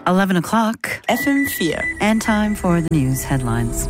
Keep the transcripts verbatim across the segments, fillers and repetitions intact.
eleven o'clock. F M four. And time for the news headlines.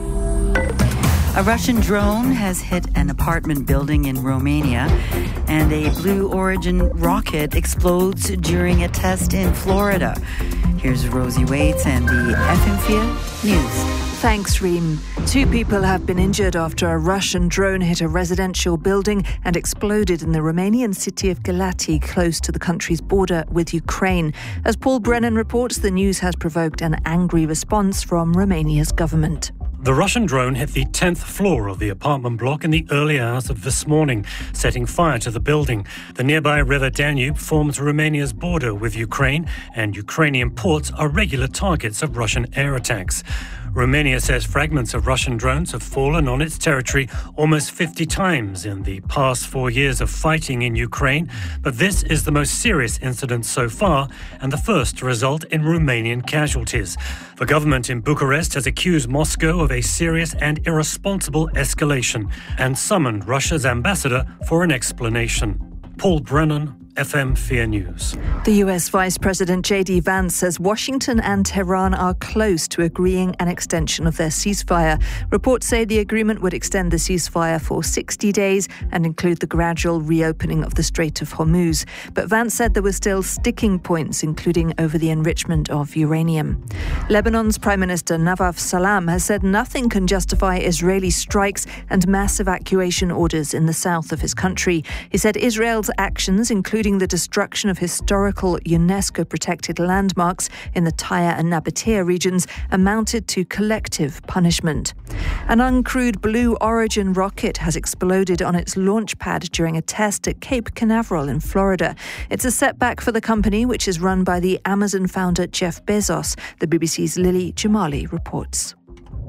A Russian drone has hit an apartment building in Romania, and a Blue Origin rocket explodes during a test in Florida. Here's Rosie Waits and the F M four News. Thanks, Reem. Two people have been injured after a Russian drone hit a residential building and exploded in the Romanian city of Galați, close to the country's border with Ukraine. As Paul Brennan reports, the news has provoked an angry response from Romania's government. The Russian drone hit the tenth floor of the apartment block in the early hours of this morning, setting fire to the building. The nearby river Danube forms Romania's border with Ukraine, and Ukrainian ports are regular targets of Russian air attacks. Romania says fragments of Russian drones have fallen on its territory almost fifty times in the past four years of fighting in Ukraine, but this is the most serious incident so far and the first to result in Romanian casualties. The government in Bucharest has accused Moscow of a serious and irresponsible escalation and summoned Russia's ambassador for an explanation. Paul Brennan, F M four News. The U S Vice President J D Vance says Washington and Tehran are close to agreeing an extension of their ceasefire. Reports say the agreement would extend the ceasefire for sixty days and include the gradual reopening of the Strait of Hormuz. But Vance said there were still sticking points, including over the enrichment of uranium. Lebanon's Prime Minister Nawaf Salam has said nothing can justify Israeli strikes and mass evacuation orders in the south of his country. He said Israel's actions, including the destruction of historical UNESCO-protected landmarks in the Tyre and Nabatea regions, amounted to collective punishment. An uncrewed Blue Origin rocket has exploded on its launch pad during a test at Cape Canaveral in Florida. It's a setback for the company, which is run by the Amazon founder Jeff Bezos. The B B C's Lily Jamali reports.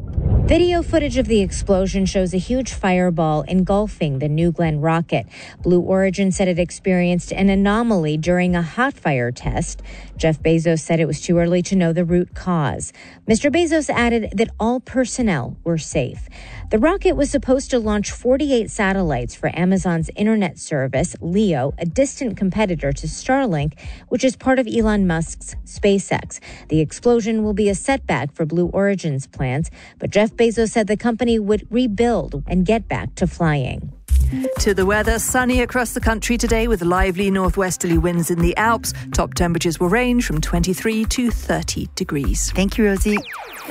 Video footage of the explosion shows a huge fireball engulfing the New Glenn rocket. Blue Origin said it experienced an anomaly during a hot fire test. Jeff Bezos said it was too early to know the root cause. Mister Bezos added that all personnel were safe. The rocket was supposed to launch forty-eight satellites for Amazon's internet service, Leo, a distant competitor to Starlink, which is part of Elon Musk's SpaceX. The explosion will be a setback for Blue Origin's plans, but Jeff Bezos said the company would rebuild and get back to flying. To the weather, sunny across the country today with lively northwesterly winds in the Alps. Top temperatures will range from twenty-three to thirty degrees. Thank you, Rosie.